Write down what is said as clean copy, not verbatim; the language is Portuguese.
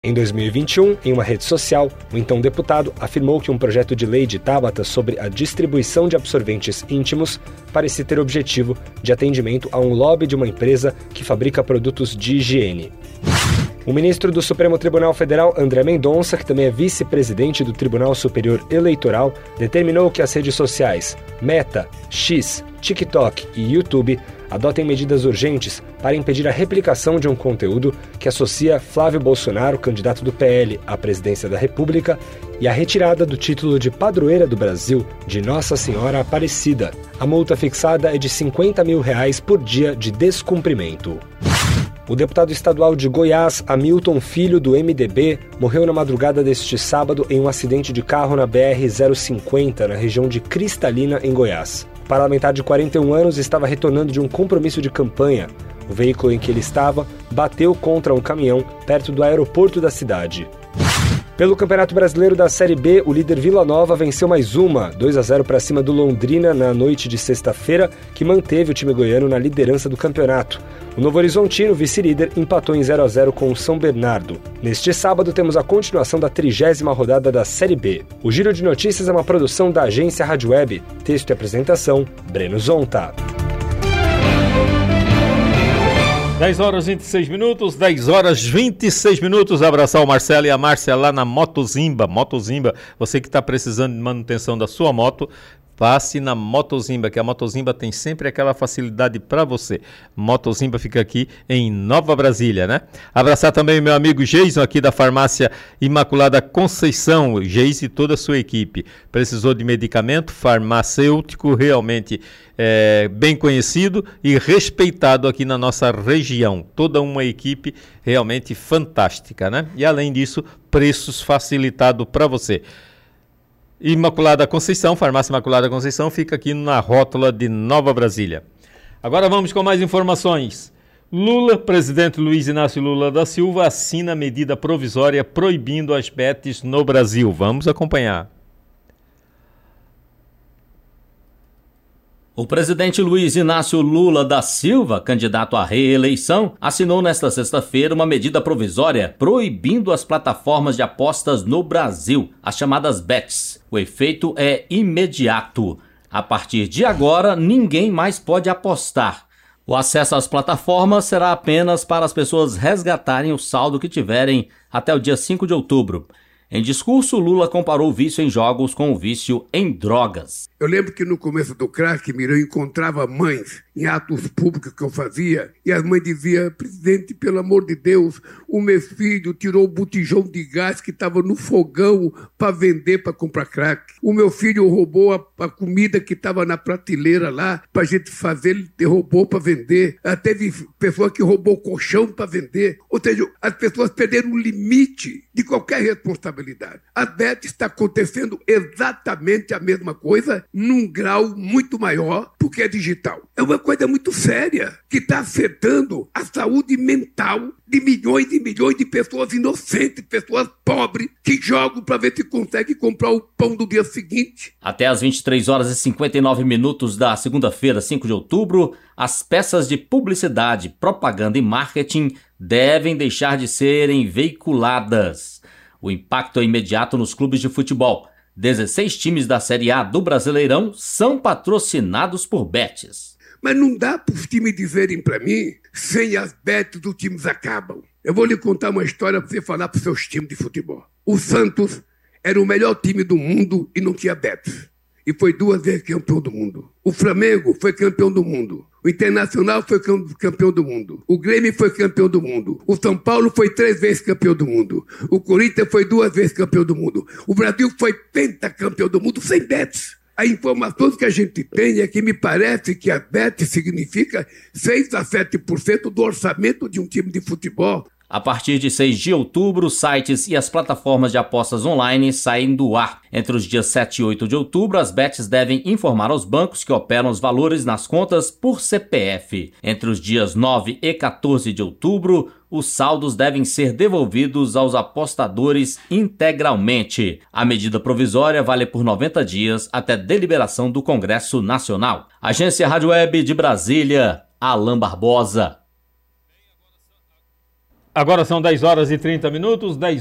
Em 2021, em uma rede social, o então deputado afirmou que um projeto de lei de Tabata sobre a distribuição de absorventes íntimos parecia ter o objetivo de atendimento a um lobby de uma empresa que fabrica produtos de higiene. O ministro do Supremo Tribunal Federal, André Mendonça, que também é vice-presidente do Tribunal Superior Eleitoral, determinou que as redes sociais Meta, X, TikTok e YouTube adotem medidas urgentes para impedir a replicação de um conteúdo que associa Flávio Bolsonaro, candidato do PL à presidência da República, e a retirada do título de padroeira do Brasil de Nossa Senhora Aparecida. A multa fixada é de R$50 mil por dia de descumprimento. O deputado estadual de Goiás, Hamilton Filho, do MDB, morreu na madrugada deste sábado em um acidente de carro na BR-050, na região de Cristalina, em Goiás. O parlamentar de 41 anos estava retornando de um compromisso de campanha. O veículo em que ele estava bateu contra um caminhão perto do aeroporto da cidade. Pelo Campeonato Brasileiro da Série B, o líder Vila Nova venceu mais uma, 2-0 para cima do Londrina na noite de sexta-feira, que manteve o time goiano na liderança do campeonato. O Novo Horizontino, vice-líder, empatou em 0-0 com o São Bernardo. Neste sábado temos a continuação da 30ª rodada da Série B. O Giro de Notícias é uma produção da agência Rádio Web. Texto e apresentação, Breno Zonta. 10 horas 26 minutos, 10 horas 26 minutos. Abraçar o Marcelo e a Márcia lá na Motozimba. Motozimba, você que está precisando de manutenção da sua moto, passe na Motozimba, que a Motozimba tem sempre aquela facilidade para você. Motozimba fica aqui em Nova Brasília, né? Abraçar também o meu amigo Geison aqui da Farmácia Imaculada Conceição. Geison e toda a sua equipe. Precisou de medicamento farmacêutico realmente bem conhecido e respeitado aqui na nossa região. Toda uma equipe realmente fantástica, né? E além disso, preços facilitados para você. Imaculada Conceição, Farmácia Imaculada Conceição, fica aqui na rótula de Nova Brasília. Agora vamos com mais informações. Presidente Luiz Inácio Lula da Silva assina medida provisória proibindo as bets no Brasil. Vamos acompanhar. O presidente Luiz Inácio Lula da Silva, candidato à reeleição, assinou nesta sexta-feira uma medida provisória proibindo as plataformas de apostas no Brasil, as chamadas bets. O efeito é imediato. A partir de agora, ninguém mais pode apostar. O acesso às plataformas será apenas para as pessoas resgatarem o saldo que tiverem até o dia 5 de outubro. Em discurso, Lula comparou o vício em jogos com o vício em drogas. Eu lembro que no começo do crack, eu encontrava mães em atos públicos que eu fazia, e as mães diziam: presidente, pelo amor de Deus, o meu filho tirou o botijão de gás que estava no fogão para vender, para comprar crack. O meu filho roubou a comida que estava na prateleira lá para a gente fazer, ele roubou para vender. Teve pessoa que roubou colchão para vender. Ou seja, as pessoas perderam o limite de qualquer responsabilidade. A BET está acontecendo exatamente a mesma coisa, num grau muito maior, porque é digital. É uma coisa muito séria, que está afetando a saúde mental de milhões e milhões de pessoas inocentes, pessoas pobres, que jogam para ver se conseguem comprar o pão do dia seguinte. Até às 23 horas e 59 minutos da segunda-feira, 5 de outubro, as peças de publicidade, propaganda e marketing devem deixar de serem veiculadas. O impacto é imediato nos clubes de futebol. 16 times da Série A do Brasileirão são patrocinados por bets. Mas não dá para os times dizerem para mim, sem as bets os times acabam. Eu vou lhe contar uma história para você falar para os seus times de futebol. O Santos era o melhor time do mundo e não tinha bets. E foi 2 vezes campeão do mundo. O Flamengo foi campeão do mundo. O Internacional foi campeão do mundo. O Grêmio foi campeão do mundo. O São Paulo foi 3 vezes campeão do mundo. O Corinthians foi 2 vezes campeão do mundo. O Brasil foi pentacampeão do mundo sem bets. A informação que a gente tem é que me parece que a bet significa 6 a 7% do orçamento de um time de futebol. A partir de 6 de outubro, os sites e as plataformas de apostas online saem do ar. Entre os dias 7 e 8 de outubro, as bets devem informar aos bancos que operam os valores nas contas por CPF. Entre os dias 9 e 14 de outubro, os saldos devem ser devolvidos aos apostadores integralmente. A medida provisória vale por 90 dias até deliberação do Congresso Nacional. Agência Rádio Web de Brasília, Alain Barbosa. Agora são 10 horas e 30 minutos, 10